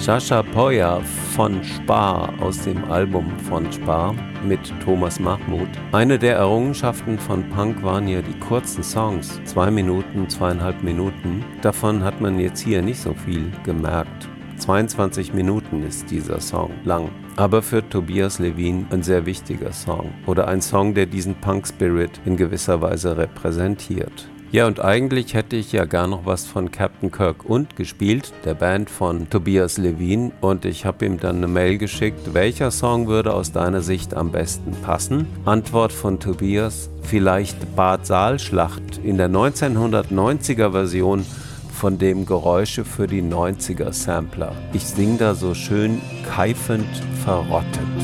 Chacha Poya von Spar aus dem Album von Spar mit Thomas Mahmud. Eine der Errungenschaften von Punk waren ja die kurzen Songs, 2 Minuten, 2,5 Minuten. Davon hat man jetzt hier nicht so viel gemerkt. 22 Minuten ist dieser Song lang. Aber für Tobias Levin ein sehr wichtiger Song. Oder ein Song, der diesen Punk-Spirit in gewisser Weise repräsentiert. Ja, und eigentlich hätte ich ja gar noch was von Captain Kirk und gespielt, der Band von Tobias Levin. Und ich habe ihm dann eine Mail geschickt, welcher Song würde aus deiner Sicht am besten passen? Antwort von Tobias, vielleicht Bad Saalschlacht in der 1990er Version von dem Geräusche für die 90er Sampler. Ich sing da so schön keifend verrottet.